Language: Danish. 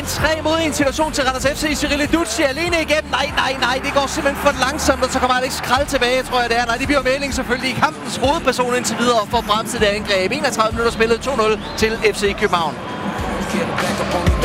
3-mod-1 situation til Randers FC. Cyril Ducci alene igennem. Nej, det går simpelthen for langsomt, og så kommer Alex Krall tilbage, tror jeg det er. Nej, det bliver Melding selvfølgelig kampens hovedperson indtil videre for at bremse det angreb. 31 minutter spillet 2-0 til FC København.